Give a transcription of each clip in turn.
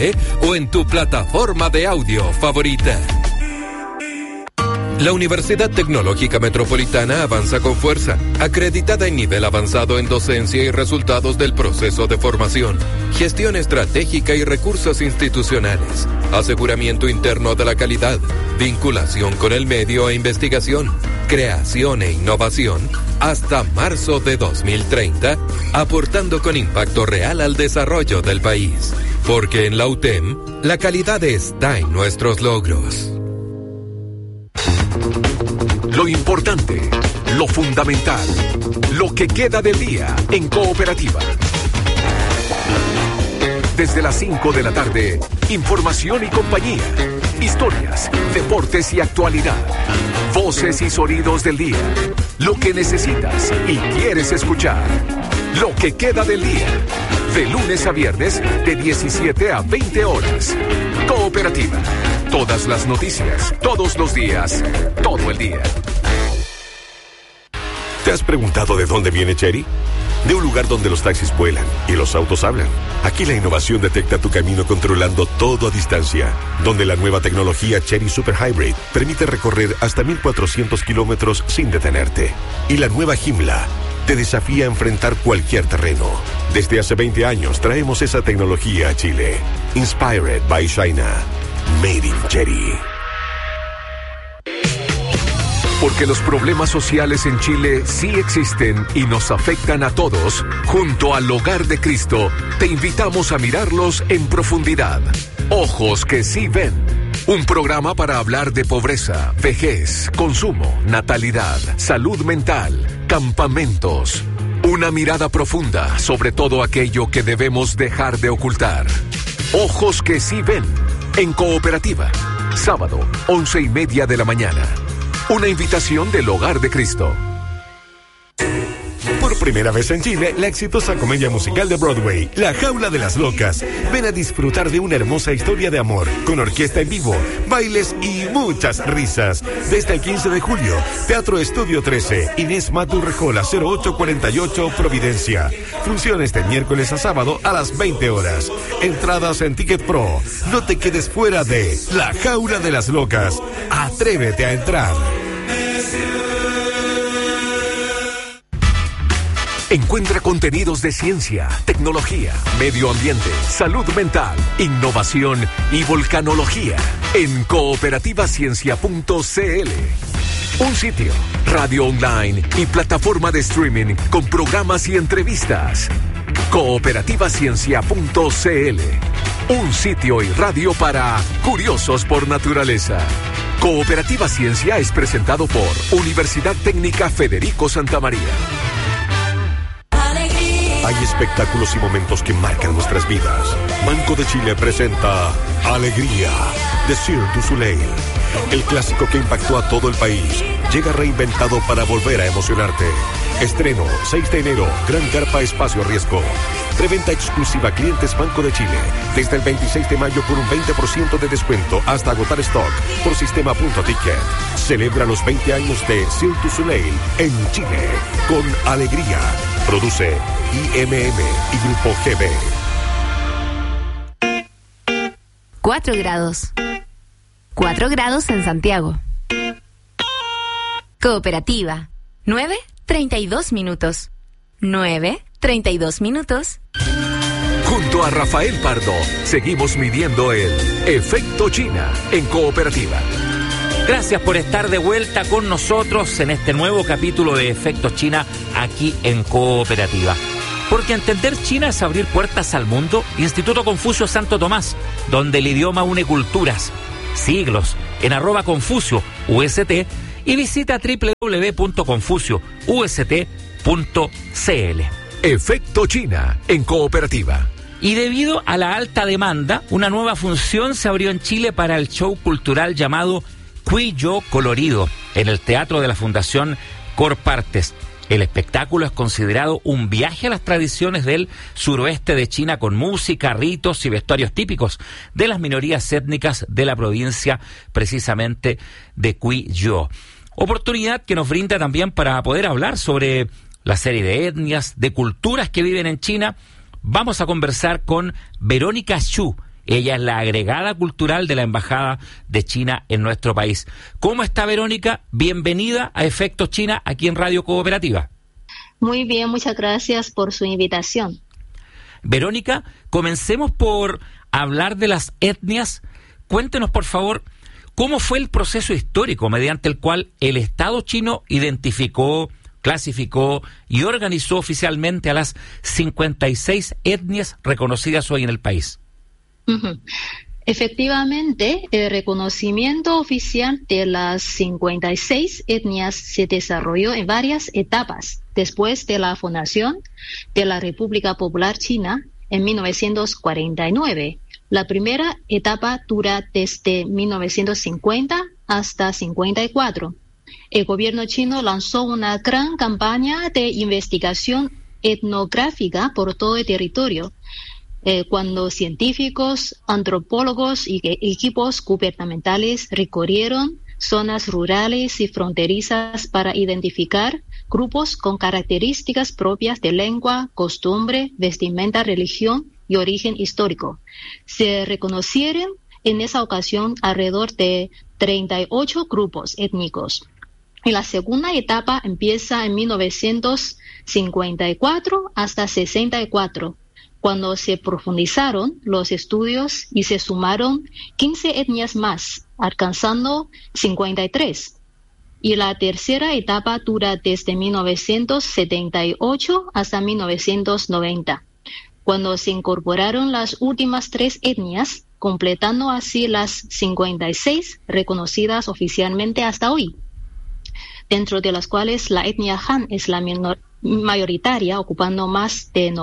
o en tu plataforma de audio favorita. La Universidad Tecnológica Metropolitana avanza con fuerza, acreditada en nivel avanzado en docencia y resultados del proceso de formación, gestión estratégica y recursos institucionales, aseguramiento interno de la calidad, vinculación con el medio e investigación, creación e innovación, hasta marzo de 2030, aportando con impacto real al desarrollo del país. Porque en la UTEM, la calidad está en nuestros logros. Lo importante, lo fundamental, lo que queda del día en Cooperativa. Desde las 5 de la tarde, información y compañía, historias, deportes y actualidad, voces y sonidos del día, lo que necesitas y quieres escuchar. Lo que queda del día, de lunes a viernes, de 17 a 20 horas. Cooperativa. Todas las noticias, todos los días, todo el día. ¿Te has preguntado de dónde viene Chery? De un lugar donde los taxis vuelan y los autos hablan. Aquí la innovación detecta tu camino controlando todo a distancia. Donde la nueva tecnología Chery Super Hybrid permite recorrer hasta 1,400 kilómetros sin detenerte. Y la nueva Joomla te desafía a enfrentar cualquier terreno. Desde hace 20 años traemos esa tecnología a Chile. Inspired by China. Made in Chery. Porque los problemas sociales en Chile sí existen y nos afectan a todos, junto al Hogar de Cristo, te invitamos a mirarlos en profundidad. Ojos que sí ven. Un programa para hablar de pobreza, vejez, consumo, natalidad, salud mental, campamentos. Una mirada profunda sobre todo aquello que debemos dejar de ocultar. Ojos que sí ven. En Cooperativa. Sábado, 11:30 de la mañana. Una invitación del Hogar de Cristo. Por primera vez en Chile, la exitosa comedia musical de Broadway, La Jaula de las Locas. Ven a disfrutar de una hermosa historia de amor, con orquesta en vivo, bailes y muchas risas. Desde el 15 de julio, Teatro Estudio 13, Inés Maturrejola, 0848, Providencia. Funciones de miércoles a sábado a las 20 horas. Entradas en Ticket Pro. No te quedes fuera de La Jaula de las Locas. Atrévete a entrar. Encuentra contenidos de ciencia, tecnología, medio ambiente, salud mental, innovación y volcanología en cooperativaciencia.cl. Un sitio, radio online y plataforma de streaming con programas y entrevistas. Cooperativaciencia.cl. Un sitio y radio para curiosos por naturaleza. Cooperativa Ciencia es presentado por Universidad Técnica Federico Santa María. Hay espectáculos y momentos que marcan nuestras vidas. Banco de Chile presenta Alegría, de Cirque du Soleil. El clásico que impactó a todo el país llega reinventado para volver a emocionarte. Estreno, 6 de enero, Gran Carpa Espacio Riesgo. Preventa exclusiva a clientes Banco de Chile. Desde el 26 de mayo con un 20% de descuento hasta agotar stock por sistema.ticket. Celebra los 20 años de Cirque du Soleil en Chile con Alegría. Produce IMM y Grupo GB. 4 grados. 4 grados en Santiago. Cooperativa. 9:32 minutos. 9:32 minutos. Junto a Rafael Pardo, seguimos midiendo el efecto China en Cooperativa. Gracias por estar de vuelta con nosotros en este nuevo capítulo de Efecto China aquí en Cooperativa. Porque entender China es abrir puertas al mundo. Instituto Confucio Santo Tomás, donde el idioma une culturas, siglos, en @Confucio UST y visita www.confucioust.cl. Efecto China en Cooperativa. Y debido a la alta demanda, una nueva función se abrió en Chile para el show cultural llamado Cuillo Colorido, en el Teatro de la Fundación Corpartes. El espectáculo es considerado un viaje a las tradiciones del suroeste de China con música, ritos y vestuarios típicos de las minorías étnicas de la provincia precisamente de Cuillo. Oportunidad que nos brinda también para poder hablar sobre la serie de etnias, de culturas que viven en China. Vamos a conversar con Verónica Xu, Ella es la agregada cultural de la Embajada de China en nuestro país. ¿Cómo está, Verónica? Bienvenida a Efectos China aquí en Radio Cooperativa. Muy bien, muchas gracias por su invitación. Verónica, comencemos por hablar de las etnias. Cuéntenos, por favor, ¿cómo fue el proceso histórico mediante el cual el Estado chino identificó, clasificó y organizó oficialmente a las 56 etnias reconocidas hoy en el país? Efectivamente, el reconocimiento oficial de las 56 etnias se desarrolló en varias etapas después de la fundación de la República Popular China en 1949. La primera etapa dura desde 1950 hasta 54. El gobierno chino lanzó una gran campaña de investigación etnográfica por todo el territorio, cuando científicos, antropólogos y equipos gubernamentales recorrieron zonas rurales y fronterizas para identificar grupos con características propias de lengua, costumbre, vestimenta, religión y origen histórico. Se reconocieron en esa ocasión alrededor de 38 grupos étnicos. Y la segunda etapa empieza en 1954 hasta 64. Cuando se profundizaron los estudios y se sumaron 15 etnias más, alcanzando 53. Y la tercera etapa dura desde 1978 hasta 1990, cuando se incorporaron las últimas 3 etnias, completando así las 56 reconocidas oficialmente hasta hoy, dentro de las cuales la etnia Han es la mayoritaria, ocupando más de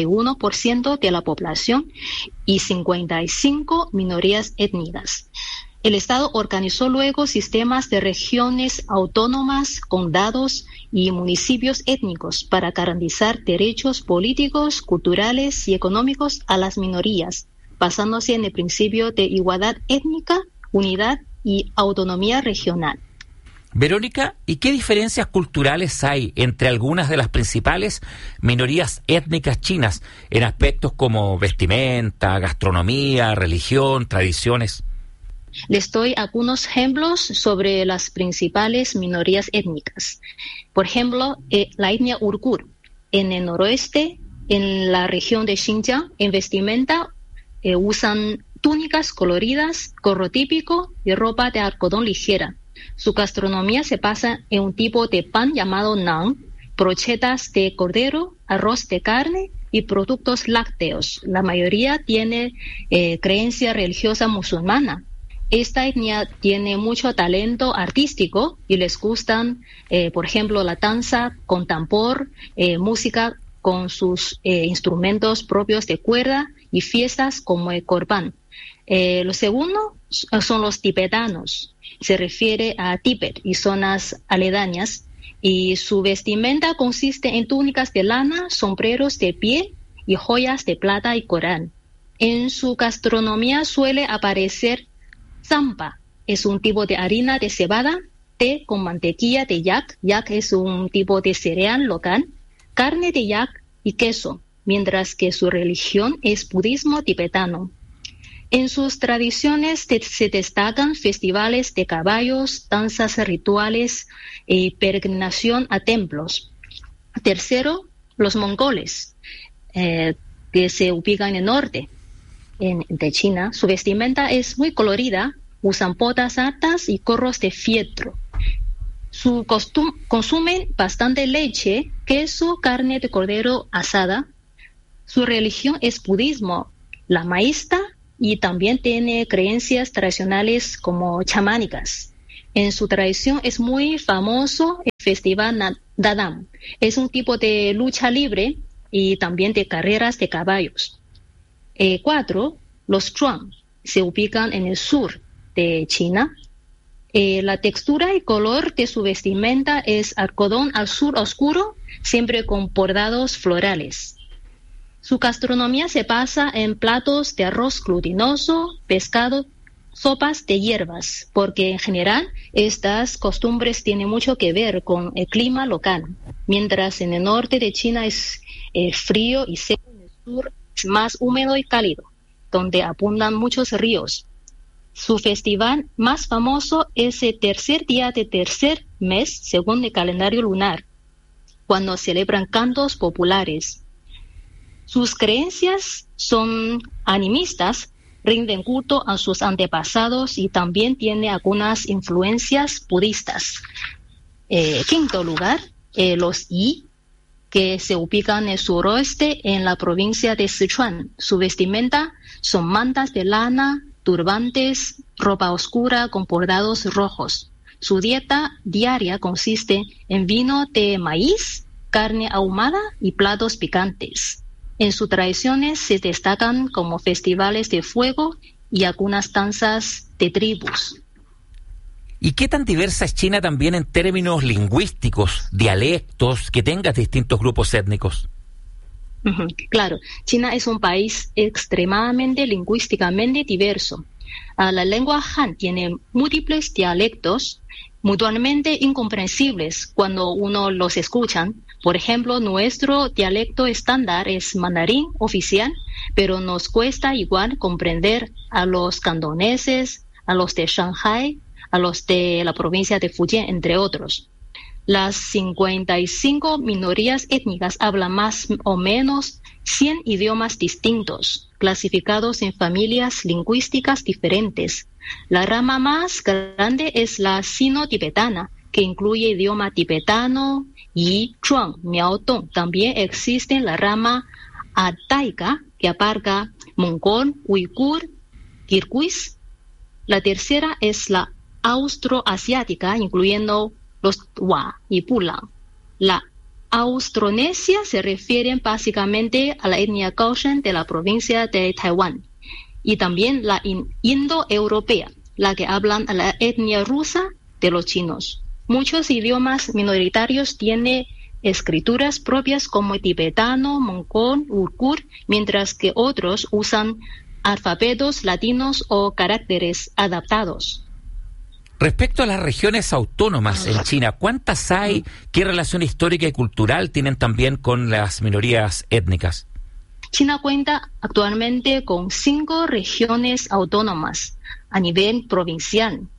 91% de la población y 55 minorías étnicas. El Estado organizó luego sistemas de regiones autónomas, condados y municipios étnicos para garantizar derechos políticos, culturales y económicos a las minorías, basándose en el principio de igualdad étnica, unidad y autonomía regional. Verónica, ¿y qué diferencias culturales hay entre algunas de las principales minorías étnicas chinas en aspectos como vestimenta, gastronomía, religión, tradiciones? Les doy algunos ejemplos sobre las principales minorías étnicas. Por ejemplo, la etnia Uyghur. En el noroeste, en la región de Xinjiang, en vestimenta usan túnicas coloridas, gorro típico y ropa de algodón ligera. Su gastronomía se basa en un tipo de pan llamado naan, brochetas de cordero, arroz de carne y productos lácteos. La mayoría tiene creencia religiosa musulmana. Esta etnia tiene mucho talento artístico y les gustan, por ejemplo, la danza con tambor, música con sus instrumentos propios de cuerda y fiestas como el Corbán. Lo segundo son los tibetanos. Se refiere a Tíbet y zonas aledañas, y su vestimenta consiste en túnicas de lana, sombreros de piel y joyas de plata y coral. En su gastronomía suele aparecer zampa, es un tipo de harina de cebada, té con mantequilla de yak, yak es un tipo de cereal local, carne de yak y queso, mientras que su religión es budismo tibetano. En sus tradiciones se destacan festivales de caballos, danzas rituales y peregrinación a templos. Tercero, los mongoles, que se ubican en el norte de China. Su vestimenta es muy colorida, usan botas altas y gorros de fieltro. Consumen bastante leche, queso, carne de cordero asada. Su religión es budismo lamaísta, y también tiene creencias tradicionales como chamánicas. En su tradición es muy famoso el festival Dadam. Es un tipo de lucha libre y también de carreras de caballos. 4. Los Zhuang se ubican en el sur de China. La textura y color de su vestimenta es algodón azul oscuro, siempre con bordados florales. Su gastronomía se basa en platos de arroz glutinoso, pescado, sopas de hierbas, porque en general estas costumbres tienen mucho que ver con el clima local. Mientras en el norte de China es frío y seco, en el sur es más húmedo y cálido. donde abundan muchos ríos. Su festival más famoso es el tercer día de tercer mes, según el calendario lunar, cuando celebran cantos populares. Sus creencias son animistas, rinden culto a sus antepasados y también tiene algunas influencias budistas. Quinto lugar, los Yi, que se ubican en el suroeste en la provincia de Sichuan. Su vestimenta son mantas de lana, turbantes, ropa oscura con bordados rojos. Su dieta diaria consiste en vino de maíz, carne ahumada y platos picantes. En sus tradiciones se destacan como festivales de fuego y algunas danzas de tribus. ¿Y qué tan diversa es China también en términos lingüísticos, dialectos, que tenga distintos grupos étnicos? Claro, China es un país extremadamente lingüísticamente diverso. La lengua Han tiene múltiples dialectos mutuamente incomprensibles cuando uno los escucha. Por ejemplo, nuestro dialecto estándar es mandarín oficial, pero nos cuesta igual comprender a los cantoneses, a los de Shanghai, a los de la provincia de Fujian, entre otros. Las 55 minorías étnicas hablan más o menos 100 idiomas distintos, clasificados en familias lingüísticas diferentes. La rama más grande es la sino-tibetana, que incluye idioma tibetano, Yi, Zhuang, Miao, Dong. También existe la rama altaica, que abarca mongol, uigur, kirguís. La tercera es la austroasiática, incluyendo los Hua y Pulang. La austronesia se refiere básicamente a la etnia Gaoshan de la provincia de Taiwán, y también la indoeuropea, la que hablan a la etnia rusa de los chinos. Muchos idiomas minoritarios tienen escrituras propias como el tibetano, mongol, uigur, mientras que otros usan alfabetos latinos o caracteres adaptados. Respecto a las regiones autónomas en China, ¿cuántas hay? ¿Qué relación histórica y cultural tienen también con las minorías étnicas? China cuenta actualmente con 5 regiones autónomas a nivel provincial.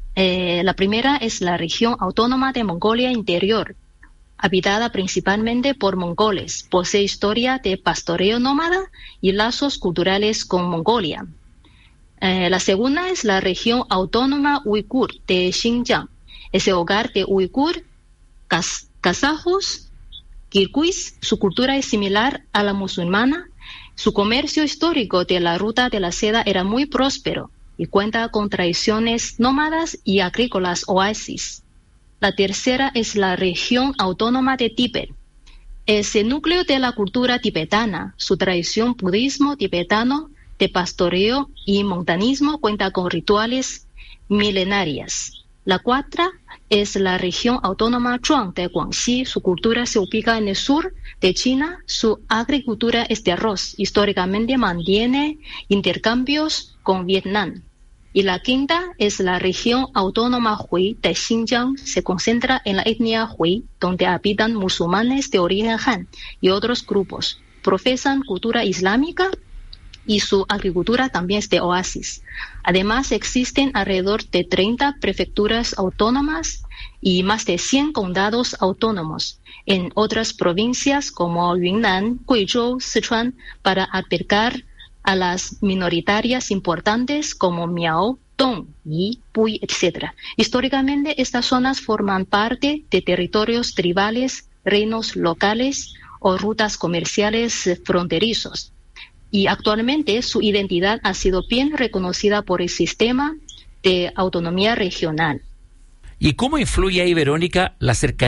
La primera es la región autónoma de Mongolia Interior, habitada principalmente por mongoles. Posee historia de pastoreo nómada y lazos culturales con Mongolia. La segunda es la región autónoma uigur de Xinjiang. Es el hogar de uigur, kazajos, kirguís. Su cultura es similar a la musulmana. Su comercio histórico de la ruta de la seda era muy próspero y cuenta con tradiciones nómadas y agrícolas oasis. La tercera es la región autónoma de Tíbet. Es el núcleo de la cultura tibetana. Su tradición budismo tibetano de pastoreo y montañismo cuenta con rituales milenarias. La cuarta es la región autónoma Zhuang de Guangxi. Su cultura se ubica en el sur de China. Su agricultura es de arroz. Históricamente mantiene intercambios con Vietnam. Y la quinta es la región autónoma Hui de Xinjiang. Se concentra en la etnia Hui, donde habitan musulmanes de origen Han y otros grupos. Profesan cultura islámica y su agricultura también es de oasis. Además, existen alrededor de 30 prefecturas autónomas y más de 100 condados autónomos en otras provincias como Yunnan, Guizhou, Sichuan, para albergar a las minoritarias importantes como Miao, Dong, Yi, Puyi, etc. Históricamente, estas zonas forman parte de territorios tribales, reinos locales o rutas comerciales fronterizos. Y actualmente su identidad ha sido bien reconocida por el sistema de autonomía regional. ¿Y cómo influye ahí, Verónica, la cercanía